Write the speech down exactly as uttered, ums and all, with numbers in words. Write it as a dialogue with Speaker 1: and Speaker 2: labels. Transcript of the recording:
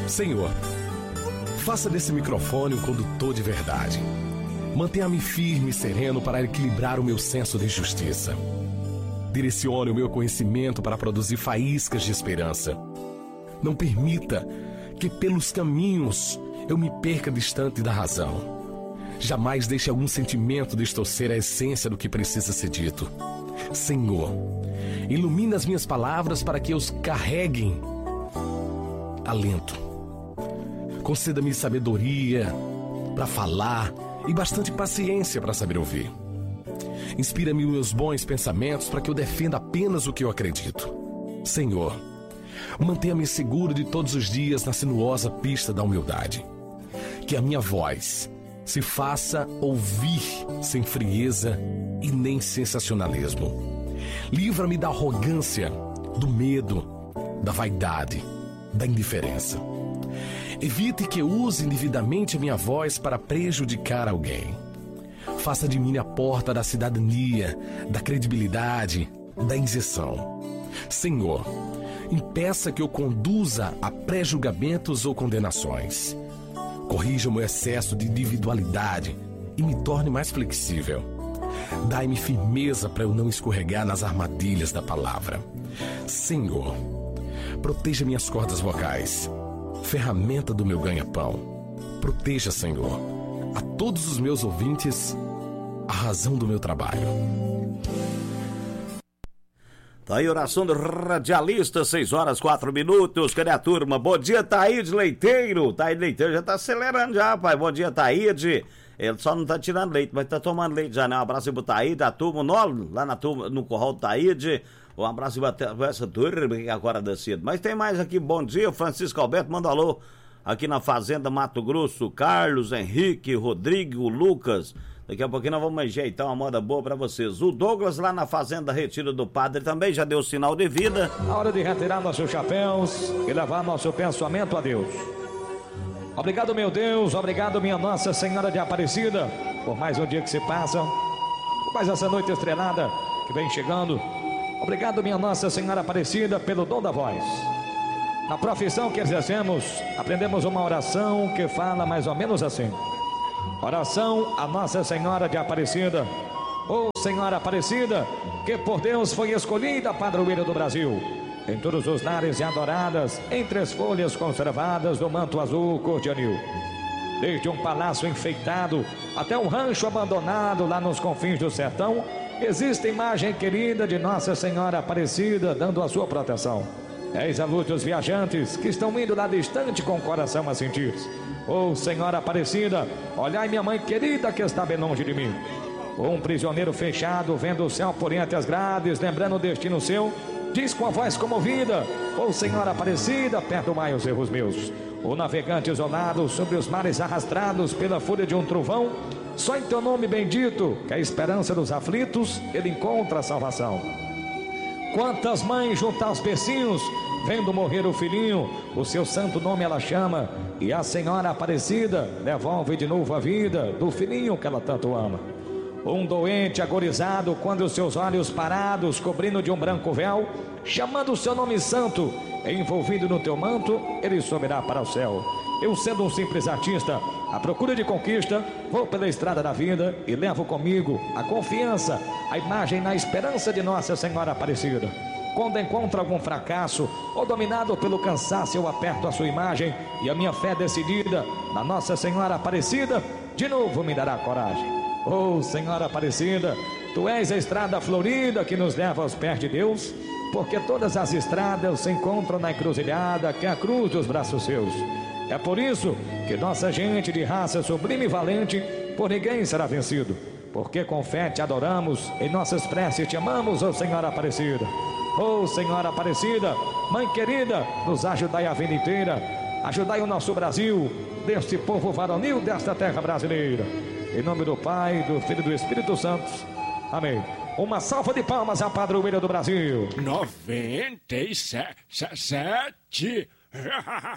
Speaker 1: Senhor, faça desse microfone um condutor de verdade. Mantenha-me firme e sereno para equilibrar o meu senso de justiça. Direcione o meu conhecimento para produzir faíscas de esperança. Não permita que pelos caminhos eu me perca distante da razão. Jamais deixe algum sentimento distorcer a essência do que precisa ser dito. Senhor, ilumina as minhas palavras para que os carreguem alento. Conceda-me sabedoria para falar e bastante paciência para saber ouvir. Inspira-me os meus bons pensamentos para que eu defenda apenas o que eu acredito. Senhor, mantenha-me seguro de todos os dias na sinuosa pista da humildade. Que a minha voz se faça ouvir sem frieza e nem sensacionalismo. Livra-me da arrogância, do medo, da vaidade, da indiferença. Evite que eu use indevidamente a minha voz para prejudicar alguém. Faça de mim a porta da cidadania, da credibilidade, da isenção. Senhor, impeça que eu conduza a pré-julgamentos ou condenações. Corrija o meu excesso de individualidade e me torne mais flexível. Dai-me firmeza para eu não escorregar nas armadilhas da palavra. Senhor, proteja minhas cordas vocais, ferramenta do meu ganha-pão. Proteja, Senhor, a todos os meus ouvintes, a razão do meu trabalho.
Speaker 2: Tá aí, oração do radialista, seis horas, quatro minutos. Cadê a turma? Bom dia, Taíde Leiteiro. Taíde Leiteiro já tá acelerando já, pai. Bom dia, Taíde. Ele só não tá tirando leite, mas tá tomando leite já, né? Um abraço aí pro Taíde, a turma, no, lá na turma, no Corral do Taíde. Um abraço aí pra essa turma que agora da cedo. Mas tem mais aqui, bom dia, Francisco Alberto, manda alô. Aqui na Fazenda Mato Grosso, Carlos, Henrique, Rodrigo, Lucas. Daqui a pouquinho nós vamos ajeitar uma moda boa pra vocês. O Douglas lá na Fazenda Retiro do Padre também já deu sinal de vida.
Speaker 3: A hora de retirar nossos chapéus e levar nosso pensamento a Deus. Obrigado, meu Deus, obrigado, minha Nossa Senhora de Aparecida, por mais um dia que se passa, por mais essa noite estrelada que vem chegando. Obrigado, minha Nossa Senhora Aparecida, pelo dom da voz. Na profissão que exercemos, aprendemos uma oração que fala mais ou menos assim: oração a Nossa Senhora de Aparecida. Ô Senhora Aparecida, que por Deus foi escolhida padroeira do Brasil, em todos os lares e adoradas, entre as folhas conservadas do manto azul cor de anil. Desde um palácio enfeitado até um rancho abandonado lá nos confins do sertão, existe a imagem querida de Nossa Senhora Aparecida dando a sua proteção. Eis a luz dos viajantes que estão indo lá distante com o coração a sentir. Ô Senhora Aparecida, olhai minha mãe querida que está bem longe de mim. Um prisioneiro fechado, vendo o céu por entre as grades, lembrando o destino seu, diz com a voz comovida: ô Senhora Aparecida, perdoai os erros meus. O navegante isolado sobre os mares arrastrados pela fúria de um trovão, só em teu nome bendito, que é a esperança dos aflitos, ele encontra a salvação. Quantas mães junto aos bercinhos, vendo morrer o filhinho, o seu santo nome ela chama, e a Senhora Aparecida devolve de novo a vida do filhinho que ela tanto ama. Um doente agorizado, quando os seus olhos parados, cobrindo de um branco véu, chamando o seu nome santo, envolvido no teu manto, ele subirá para o céu. Eu, sendo um simples artista, à procura de conquista, vou pela estrada da vida e levo comigo a confiança, a imagem na esperança de Nossa Senhora Aparecida. Quando encontro algum fracasso ou dominado pelo cansaço, eu aperto a sua imagem e a minha fé decidida na Nossa Senhora Aparecida de novo me dará coragem. Oh Senhora Aparecida, tu és a estrada florida que nos leva aos pés de Deus, porque todas as estradas se encontram na encruzilhada que é a cruz dos braços seus. É por isso que nossa gente de raça sublime e valente, por ninguém será vencido, porque com fé te adoramos, em nossas preces te amamos, ó Senhora Aparecida. Ó Senhora Aparecida, Mãe querida, nos ajudai a vida inteira, ajudai o nosso Brasil, deste povo varonil, desta terra brasileira. Em nome do Pai, do Filho e do Espírito Santo. Amém. Uma salva de palmas à padroeira do Brasil.
Speaker 4: noventa e sete